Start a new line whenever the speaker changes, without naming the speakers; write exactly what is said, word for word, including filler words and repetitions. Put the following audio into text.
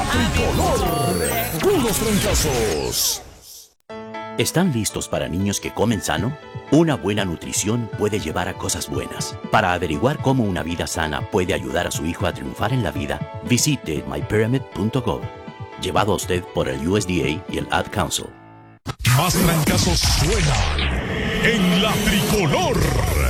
tricolor. Puros trancazos.
¿Están listos para niños que comen sano? Una buena nutrición puede llevar a cosas buenas. Para averiguar cómo una vida sana puede ayudar a su hijo a triunfar en la vida, visite my pyramid punto gov. Llevado a usted por el U S D A y el Ad Council.
Más trancazos suenan en la tricolor.